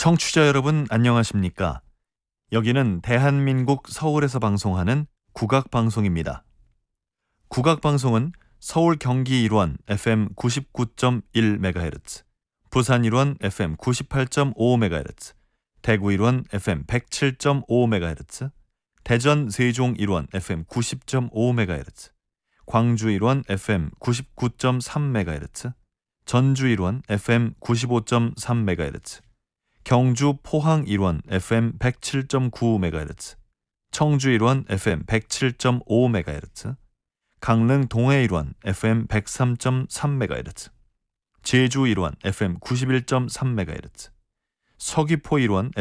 청취자 여러분 안녕하십니까? 여기는 대한민국 서울에서 방송하는 국악방송입니다. 국악방송은 서울 경기 일원 FM 99.1MHz, 부산 일원 FM 98.5MHz, 대구 일원 FM 107.5MHz, 대전 세종 일원 FM 90.5MHz, 광주 일원 FM 99.3MHz, 전주 일원 FM 95.3MHz, 경주 포항 일원 FM 107.9MHz, 청주 일원 FM 107.5MHz, 강릉 동해 일원 FM 103.3MHz, 제주 일원 FM 91.3MHz, 서귀포 일원